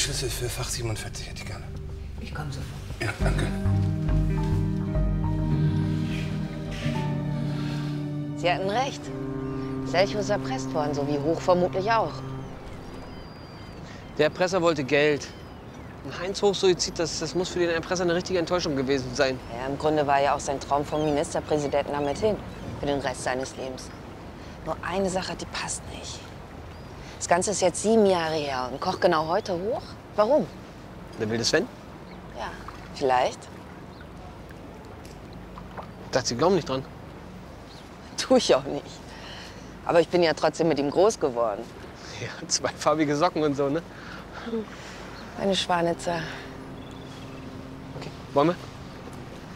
Schlüssel für Fach 47 hätte ich gerne. Ich komme sofort. Ja, danke. Sie hatten recht. Selchow ist erpresst worden, so wie Hoch vermutlich auch. Der Erpresser wollte Geld. Ein Heinz Hochsuizid, das muss für den Erpresser eine richtige Enttäuschung gewesen sein. Ja, im Grunde war ja auch sein Traum vom Ministerpräsidenten damit hin. Für den Rest seines Lebens. Nur eine Sache, die passt nicht. Das Ganze ist jetzt 7 Jahre her und kocht genau heute hoch. Warum? Der wilde Sven? Ja, vielleicht. Ich dachte, Sie glauben nicht dran. Tue ich auch nicht. Aber ich bin ja trotzdem mit ihm groß geworden. Ja, zweifarbige Socken und so, ne? Eine Schwanitzer. Okay, wollen wir?